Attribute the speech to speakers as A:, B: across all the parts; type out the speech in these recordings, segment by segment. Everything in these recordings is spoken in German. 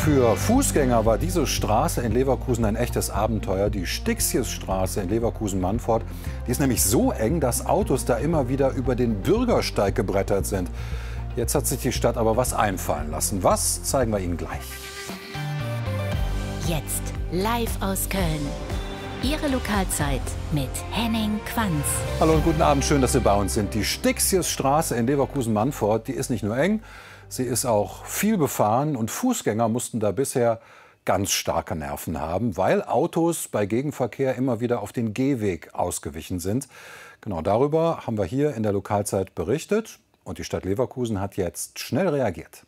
A: Für Fußgänger war diese Straße in Leverkusen ein echtes Abenteuer. Die Stixiusstraße in Leverkusen-Mannfort, die ist nämlich so eng, dass Autos da immer wieder über den Bürgersteig gebrettert sind. Jetzt hat sich die Stadt aber was einfallen lassen. Was, zeigen wir Ihnen gleich.
B: Jetzt live aus Köln. Ihre Lokalzeit mit Henning Quanz.
A: Hallo und guten Abend, schön, dass Sie bei uns sind. Die Stixiusstraße in Leverkusen-Mannfort, die ist nicht nur eng, sie ist auch viel befahren und Fußgänger mussten da bisher ganz starke Nerven haben, weil Autos bei Gegenverkehr immer wieder auf den Gehweg ausgewichen sind. Genau darüber haben wir hier in der Lokalzeit berichtet und die Stadt Leverkusen hat jetzt schnell reagiert.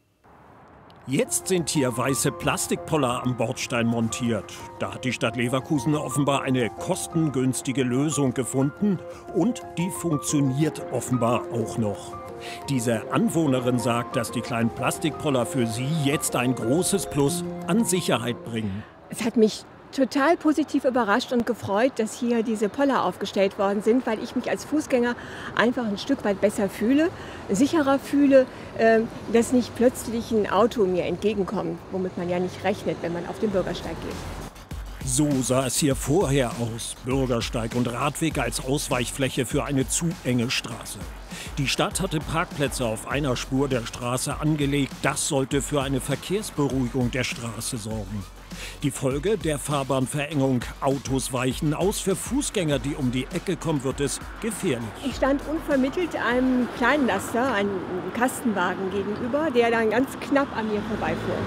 C: Jetzt sind hier weiße Plastikpoller am Bordstein montiert. Da hat die Stadt Leverkusen offenbar eine kostengünstige Lösung gefunden und die funktioniert offenbar auch noch. Diese Anwohnerin sagt, dass die kleinen Plastikpoller für sie jetzt ein großes Plus an Sicherheit bringen.
D: Es hat mich total positiv überrascht und gefreut, dass hier diese Poller aufgestellt worden sind, weil ich mich als Fußgänger einfach ein Stück weit besser fühle, sicherer fühle, dass nicht plötzlich ein Auto mir entgegenkommt, womit man ja nicht rechnet, wenn man auf den Bürgersteig geht.
C: So sah es hier vorher aus. Bürgersteig und Radweg als Ausweichfläche für eine zu enge Straße. Die Stadt hatte Parkplätze auf einer Spur der Straße angelegt. Das sollte für eine Verkehrsberuhigung der Straße sorgen. Die Folge der Fahrbahnverengung: Autos weichen aus. Für Fußgänger, die um die Ecke kommen, wird es gefährlich.
D: Ich stand unvermittelt einem kleinen Laster, einem Kastenwagen gegenüber, der dann ganz knapp an mir vorbeifuhr.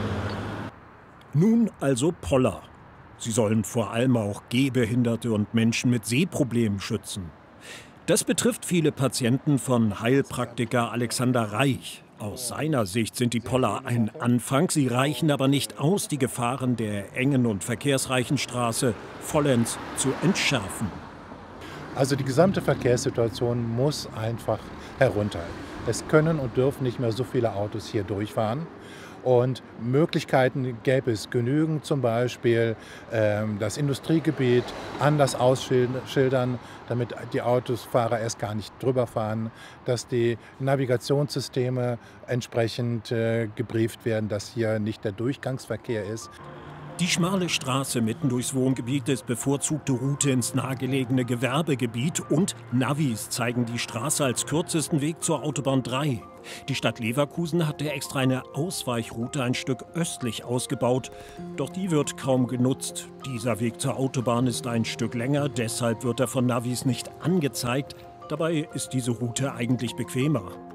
C: Nun also Poller. Sie sollen vor allem auch Gehbehinderte und Menschen mit Sehproblemen schützen. Das betrifft viele Patienten von Heilpraktiker Alexander Reich. Aus seiner Sicht sind die Poller ein Anfang, sie reichen aber nicht aus, die Gefahren der engen und verkehrsreichen Straße vollends zu entschärfen.
E: Also die gesamte Verkehrssituation muss einfach herunter. Es können und dürfen nicht mehr so viele Autos hier durchfahren. Und Möglichkeiten gäbe es genügend, zum Beispiel das Industriegebiet anders ausschildern, damit die Autofahrer erst gar nicht drüber fahren, dass die Navigationssysteme entsprechend gebrieft werden, dass hier nicht der Durchgangsverkehr ist.
C: Die schmale Straße mitten durchs Wohngebiet ist bevorzugte Route ins nahegelegene Gewerbegebiet und Navis zeigen die Straße als kürzesten Weg zur Autobahn 3. Die Stadt Leverkusen hatte extra eine Ausweichroute ein Stück östlich ausgebaut, doch die wird kaum genutzt. Dieser Weg zur Autobahn ist ein Stück länger, deshalb wird er von Navis nicht angezeigt. Dabei ist diese Route eigentlich bequemer.